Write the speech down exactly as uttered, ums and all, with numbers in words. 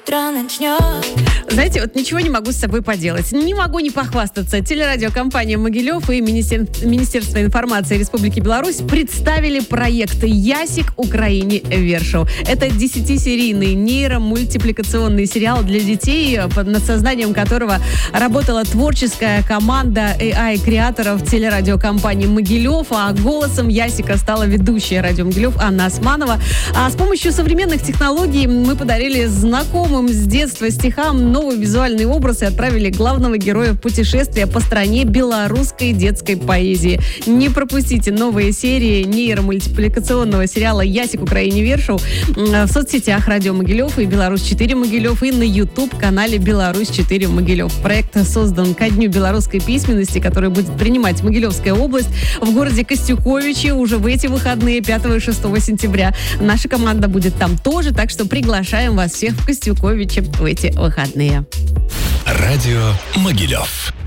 утро начнет. Знаете, вот ничего не могу с собой поделать. Не могу не похвастаться. Телерадиокомпания «Могилев» и Министерство информации Республики Беларусь представили проект «Ясик Украине Вершов». Это десятисерийный нейромультипликационный сериал для детей, над созданием которого работала творческая команда эй ай-креаторов телерадиокомпании «Могилев», а голосом Ясика стала ведущая радио «Могилев» Анна Османова. А с помощью современных технологий мы подарили знакомым с детства стихам новый визуальный образ и отправили главного героя в путешествие по стране белорусской детской поэзии. Не пропустите новые серии нейромультипликационного сериала «Ясик Украине Вершов» в соцсетях «Радио Могилев» и «Беларусь четыре Могилев» и на YouTube-канале «Беларусь четыре Могилев». Проект создан ко Дню белорусской письменности, который будет принимать Могилевская область в городе Костюковичи уже в эти выходные, пятого и шестого сентября. Наша команда будет там тоже, так что приглашаем вас всех в Костюковичи в эти выходные. Радио Могилев.